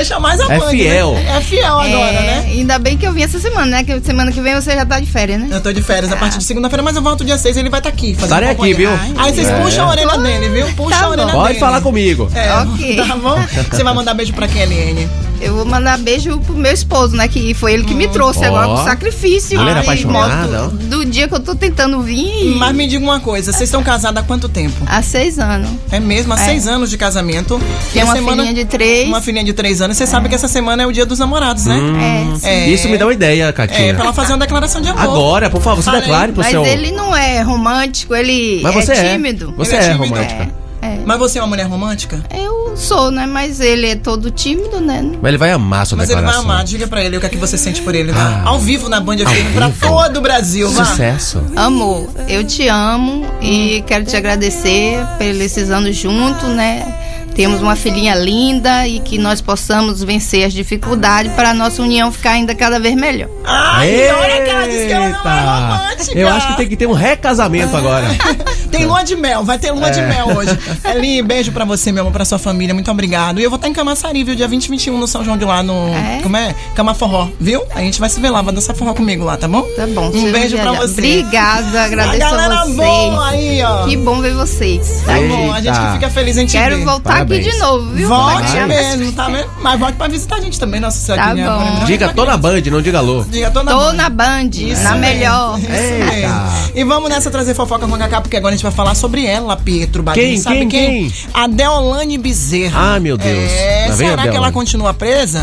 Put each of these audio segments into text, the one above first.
deixa mais a É Band, fiel. Né? É fiel agora, né? Ainda bem que eu vim essa semana, né? Que semana que vem você já tá de férias, né? Eu tô de férias a partir de segunda-feira, mas eu volto dia 6, ele vai estar aqui. Estarei aqui, viu? Aí vocês puxam a orelha dele, viu? Puxa a orelha dele. Pode falar comigo. Ok. Tá bom? Você vai mandar beijo pra quem, Eliane? Eu vou mandar beijo pro meu esposo, né? Que foi ele que me trouxe agora pro sacrifício. Mulher apaixonada. Do dia que eu tô tentando vir. Mas me diga uma coisa, vocês estão casados há quanto tempo? Há 6 anos. É mesmo? Há 6 anos de casamento. Tem uma filhinha de 3. Uma filhinha de 3 anos. Você sabe que essa semana é o dia dos namorados, né? Isso me dá uma ideia, Catinha. Pra ela fazer uma declaração de amor. Agora, por favor, você declare pro Mas seu... ele não é romântico, ele Mas você é tímido. Você é romântica. Mas você é uma mulher romântica? Eu sou, né? Mas ele é todo tímido, né? Mas ele vai amar a sua Mas declaração. ele vai amar. Diga pra ele o que é que você sente por ele, né? Ao vivo na Band FM pra todo o Brasil. Sucesso. Amor, eu te amo e quero te agradecer pelos esses anos juntos, né? Temos uma filhinha linda e que nós possamos vencer as dificuldades para a nossa união ficar ainda cada vez melhor. Ai, olha que ela disse que ela não é romântica. Eu acho que tem que ter um recasamento agora. Tem lua de mel, vai ter lua de mel hoje. Eli, beijo pra você, meu amor, pra sua família, muito obrigado. E eu vou estar em Camaçari, viu, dia 20 e 21 no São João de lá, no... Como é? Camaforró, viu? A gente vai se ver lá, vai dançar forró comigo lá, tá bom? Tá bom. Um beijo pra você. Obrigada, agradeço a galera vocês. Boa aí, ó. Que bom ver vocês. Tá bom, a gente que fica feliz em te Quero ver. voltar aqui de novo, viu? Volte mesmo, tá vendo? Mas volte pra visitar a gente também, nossa senhora. Tá bom. Diga, tô na Band, não diga alô. Diga, tô na Band, na melhor. E vamos nessa trazer fofoca com a Cacá, porque agora a gente vai falar sobre ela, Pietro Badini. Sabe quem? A Deolane Bezerra. Ah, meu Deus. Será que ela continua presa?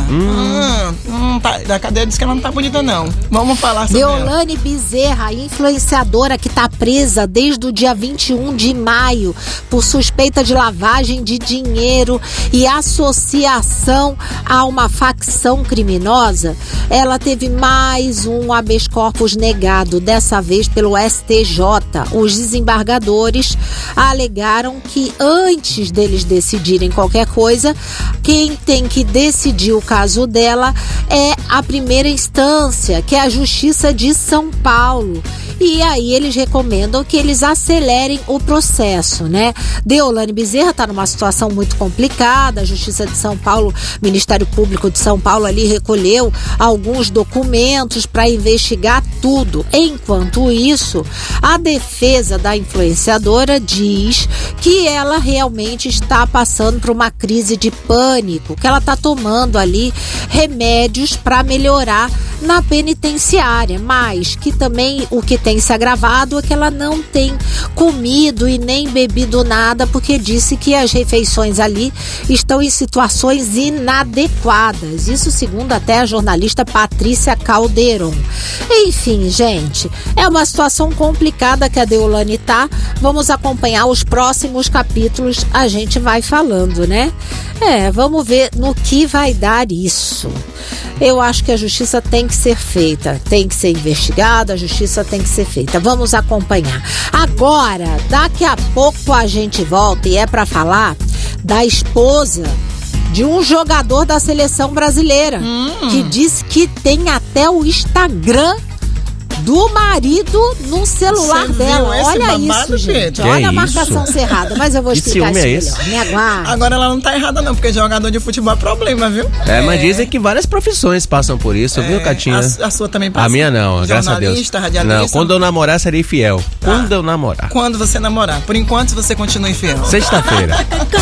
Da cadeia diz que ela não tá bonita, não. Vamos falar sobre Deolane Bezerra, influenciadora que tá presa desde o dia 21 de maio por suspeita de lavagem de dinheiro e associação a uma facção criminosa. Ela teve mais um habeas corpus negado, dessa vez pelo STJ. Os desembargadores alegaram que antes deles decidirem qualquer coisa, quem tem que decidir o caso dela é a primeira instância, que é a Justiça de São Paulo. E aí eles recomendam que eles acelerem o processo, né? Deolane Bezerra está numa situação muito complicada. A Justiça de São Paulo, Ministério Público de São Paulo ali recolheu alguns documentos para investigar tudo. Enquanto isso, a defesa da influenciadora diz que ela realmente está passando por uma crise de pânico, que ela está tomando ali remédios para melhorar na penitenciária, mas que também o que tem se agravado é que ela não tem comido e nem bebido nada, porque disse que as refeições ali estão em situações inadequadas. Isso segundo até a jornalista Patrícia Calderon. Enfim, gente, é uma situação complicada que a Deolane tá. Vamos acompanhar os próximos capítulos, a gente vai falando, né? Vamos ver no que vai dar isso. Eu acho que a justiça tem que ser feita, tem que ser investigada, a justiça tem que ser feita. Vamos acompanhar. Agora, daqui a pouco a gente volta e é para falar da esposa de um jogador da seleção brasileira, que disse que tem até o Instagram do marido no celular dela. Olha isso, gente. Olha a marcação cerrada. Mas eu vou explicar isso melhor. Me aguarde. Agora ela não tá errada não, porque jogador de futebol é problema, viu? Mas dizem que várias profissões passam por isso, viu, Catinha? A sua também passa? A minha não, graças a Deus. Jornalista, radialista? Não, quando eu namorar, serei fiel. Quando eu namorar. Quando você namorar. Por enquanto, você continua infiel. Sexta-feira.